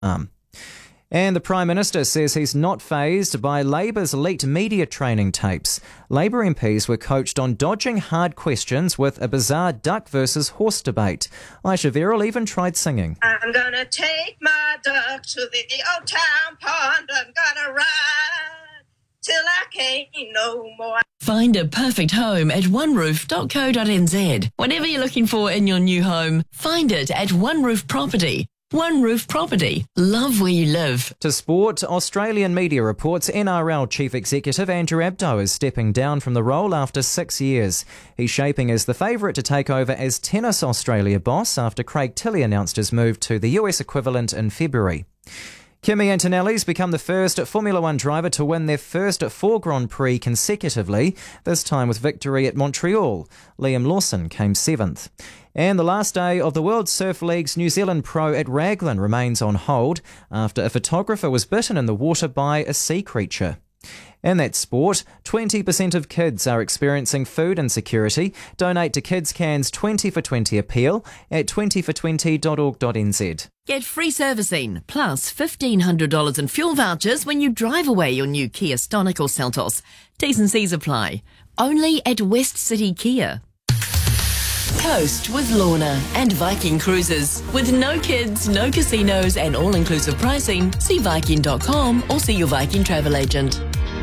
And the Prime Minister says he's not fazed by Labour's leaked media training tapes. Labour MPs were coached on dodging hard questions with a bizarre duck versus horse debate. Aisha Verrill even tried singing. I'm gonna take my duck to the old town pond. I'm gonna ride till I can't no more. Find a perfect home at oneroof.co.nz. Whatever you're looking for in your new home, find it at One Roof Property. One Roof Property. Love where you live. To sport, Australian media reports NRL Chief Executive Andrew Abdo is stepping down from the role after 6 years. He's shaping as the favourite to take over as Tennis Australia boss after Craig Tilley announced his move to the US equivalent in February. Kimi Antonelli's become the first Formula One driver to win their first 4 Grand Prix consecutively, this time with victory at Montreal. Liam Lawson came 7th. And the last day of the World Surf League's New Zealand Pro at Raglan remains on hold after a photographer was bitten in the water by a sea creature. In that sport, 20% of kids are experiencing food insecurity. Donate to Kids Can's 20 for 20 appeal at 20for20.org.nz. Get free servicing, plus $1,500 in fuel vouchers when you drive away your new Kia Stonic or Seltos. T's and C's apply. Only at West City Kia. Coast with Lorna and Viking Cruises. With no kids, no casinos and all-inclusive pricing, see Viking.com or see your Viking travel agent.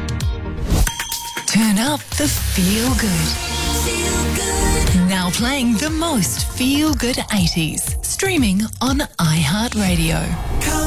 Turn up the feel good. Now playing the most feel good 80s. Streaming on iHeartRadio.